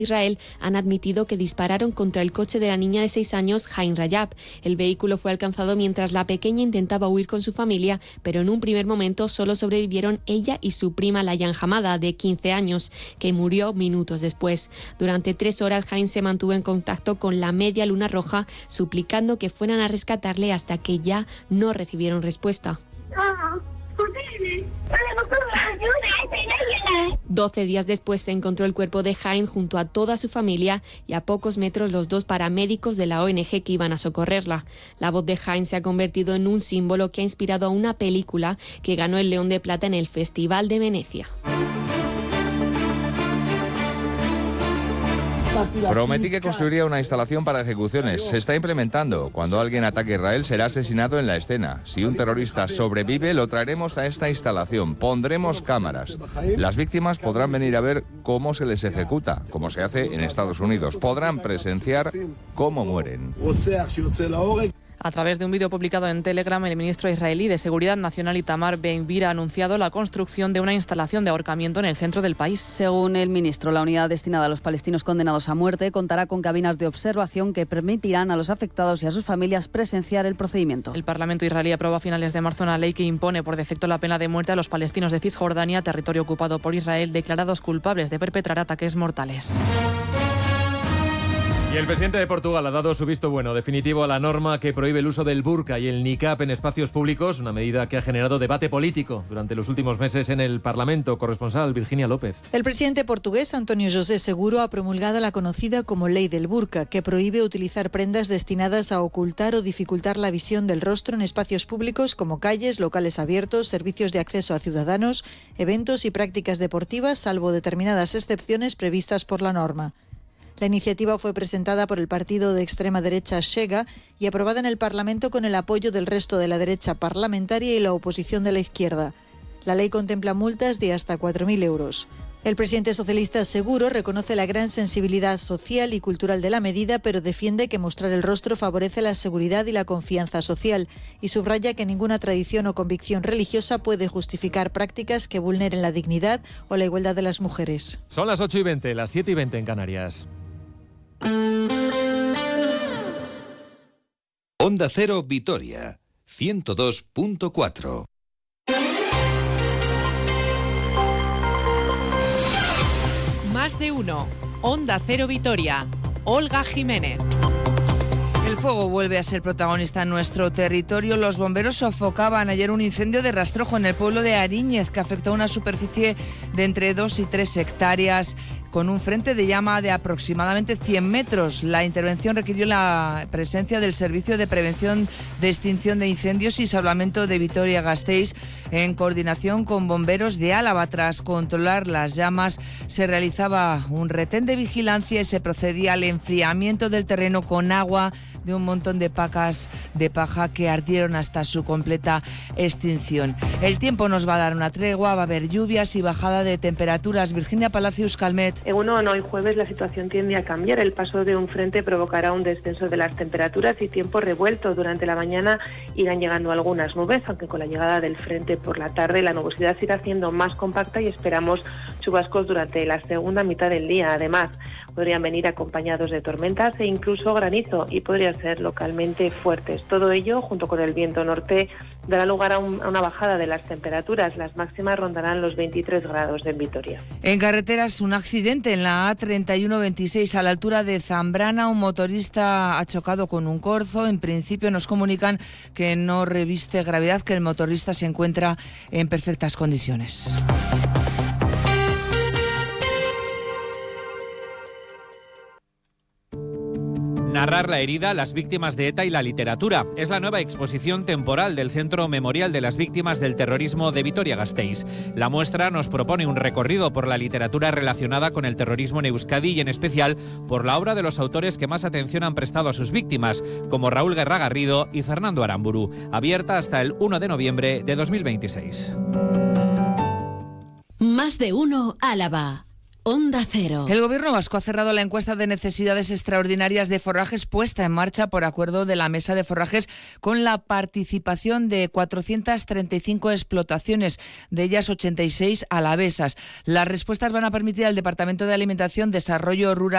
Israel han admitido que dispararon contra el coche de la niña de 6 años, Haim Rajab. El vehículo fue alcanzado mientras la pequeña intentaba huir con su familia, pero en un primer momento solo sobrevivieron ella y su prima Layan Hamada, de 15 años, que murió minutos después. Durante 3 horas, Haim se mantuvo en contacto con la Media Luna Roja, suplicando que fueran a rescatarle hasta que ya no recibieron respuesta. 12 días después se encontró el cuerpo de Haim junto a toda su familia y a pocos metros los 2 paramédicos de la ONG que iban a socorrerla. La voz de Haim se ha convertido en un símbolo que ha inspirado a una película que ganó el León de Plata en el Festival de Venecia. Prometí que construiría una instalación para ejecuciones. Se está implementando. Cuando alguien ataque a Israel, será asesinado en la escena. Si un terrorista sobrevive, lo traeremos a esta instalación. Pondremos cámaras. Las víctimas podrán venir a ver cómo se les ejecuta, como se hace en Estados Unidos. Podrán presenciar cómo mueren. A través de un vídeo publicado en Telegram, el ministro israelí de Seguridad Nacional Itamar Ben-Gvir ha anunciado la construcción de una instalación de ahorcamiento en el centro del país. Según el ministro, la unidad destinada a los palestinos condenados a muerte contará con cabinas de observación que permitirán a los afectados y a sus familias presenciar el procedimiento. El Parlamento israelí aprobó a finales de marzo una ley que impone por defecto la pena de muerte a los palestinos de Cisjordania, territorio ocupado por Israel, declarados culpables de perpetrar ataques mortales. Y el presidente de Portugal ha dado su visto bueno definitivo a la norma que prohíbe el uso del burka y el niqab en espacios públicos, una medida que ha generado debate político durante los últimos meses en el Parlamento. Corresponsal Virginia López. El presidente portugués António José Seguro ha promulgado la conocida como Ley del Burka, que prohíbe utilizar prendas destinadas a ocultar o dificultar la visión del rostro en espacios públicos como calles, locales abiertos, servicios de acceso a ciudadanos, eventos y prácticas deportivas, salvo determinadas excepciones previstas por la norma. La iniciativa fue presentada por el partido de extrema derecha Chega y aprobada en el Parlamento con el apoyo del resto de la derecha parlamentaria y la oposición de la izquierda. La ley contempla multas de hasta 4.000 euros. El presidente socialista Seguro reconoce la gran sensibilidad social y cultural de la medida, pero defiende que mostrar el rostro favorece la seguridad y la confianza social y subraya que ninguna tradición o convicción religiosa puede justificar prácticas que vulneren la dignidad o la igualdad de las mujeres. Son las 8:20, las 7:20 en Canarias. Onda Cero Vitoria, 102.4. Más de uno. Onda Cero Vitoria. Olga Jiménez. El fuego vuelve a ser protagonista en nuestro territorio. Los bomberos sofocaban ayer un incendio de rastrojo en el pueblo de Ariñez que afectó a una superficie de entre 2 y 3 hectáreas con un frente de llama de aproximadamente 100 metros. La intervención requirió la presencia del Servicio de Prevención de Extinción de Incendios y Salvamento de Vitoria-Gasteiz en coordinación con bomberos de Álava. Tras controlar las llamas se realizaba un retén de vigilancia y se procedía al enfriamiento del terreno con agua de un montón de pacas de paja que ardieron hasta su completa extinción. El tiempo nos va a dar una tregua, va a haber lluvias y bajada de temperaturas. Virginia Palacios Calmet. Hoy jueves la situación tiende a cambiar. El paso de un frente provocará un descenso de las temperaturas y tiempo revuelto. Durante la mañana irán llegando algunas nubes, aunque con la llegada del frente por la tarde la nubosidad irá siendo más compacta y esperamos chubascos durante la segunda mitad del día. Además, podrían venir acompañados de tormentas e incluso granizo y podrían ser localmente fuertes. Todo ello, junto con el viento norte, dará lugar a una bajada de las temperaturas. Las máximas rondarán los 23 grados en Vitoria. En carreteras, un accidente en la A3126 a la altura de Zambrana. Un motorista ha chocado con un corzo. En principio nos comunican que no reviste gravedad, que el motorista se encuentra en perfectas condiciones. Narrar la herida, las víctimas de ETA y la literatura. Es la nueva exposición temporal del Centro Memorial de las Víctimas del Terrorismo de Vitoria-Gasteiz. La muestra nos propone un recorrido por la literatura relacionada con el terrorismo en Euskadi y en especial por la obra de los autores que más atención han prestado a sus víctimas, como Raúl Guerra Garrido y Fernando Aramburu. Abierta hasta el 1 de noviembre de 2026. Más de uno Álava. Onda Cero. El Gobierno vasco ha cerrado la encuesta de necesidades extraordinarias de forrajes puesta en marcha por acuerdo de la Mesa de Forrajes con la participación de 435 explotaciones, de ellas 86 alavesas. Las respuestas van a permitir al Departamento de Alimentación, Desarrollo Rural